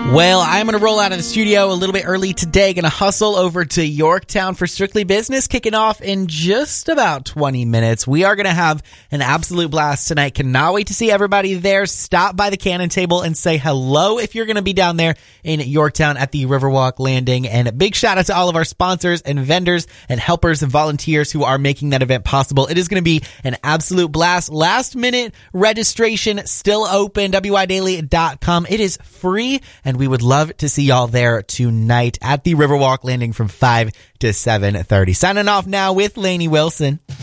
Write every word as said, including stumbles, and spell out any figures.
Well, I'm going to roll out of the studio a little bit early today. Going to hustle over to Yorktown for Strictly Business, kicking off in just about twenty minutes. We are going to have an absolute blast tonight. Cannot wait to see everybody there. Stop by the Cannon Table and say hello if you're going to be down there in Yorktown at the Riverwalk Landing. And a big shout out to all of our sponsors and vendors and helpers and volunteers who are making that event possible. It is going to be an absolute blast. Last minute registration still open, W I daily dot com. It is free, and we would love to see y'all there tonight at the Riverwalk Landing from five to seven thirty. Signing off now with Lainey Wilson.